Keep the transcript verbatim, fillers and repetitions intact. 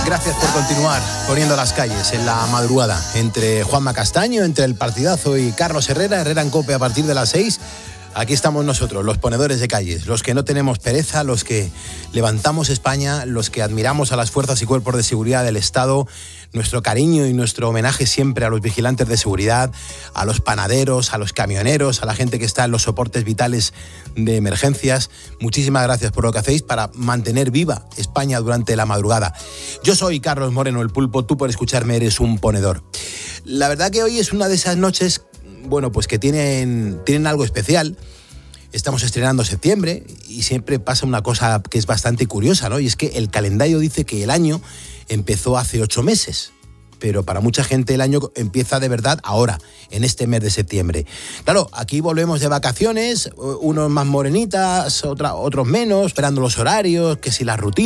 Gracias por continuar poniendo las calles en la madrugada. Entre Juanma Castaño, entre el partidazo y Carlos Herrera, Herrera en COPE a partir de las seis. Aquí estamos nosotros, los ponedores de calles, los que no tenemos pereza, los que levantamos España, los que admiramos a las fuerzas y cuerpos de seguridad del Estado. Nuestro cariño y nuestro homenaje siempre a los vigilantes de seguridad, a los panaderos, a los camioneros, a la gente que está en los soportes vitales de emergencias. Muchísimas gracias por lo que hacéis para mantener viva España durante la madrugada. Yo soy Carlos Moreno, el Pulpo, tú por escucharme eres un ponedor. La verdad que hoy es una de esas noches, bueno, pues que tienen, tienen algo especial. Estamos estrenando septiembre y siempre pasa una cosa que es bastante curiosa, ¿no? Y es que el calendario dice que el año empezó hace ocho meses, pero para mucha gente el año empieza de verdad ahora, en este mes de septiembre. Claro, aquí volvemos de vacaciones, unos más morenitas, otra, otros menos, esperando los horarios, que si las rutinas.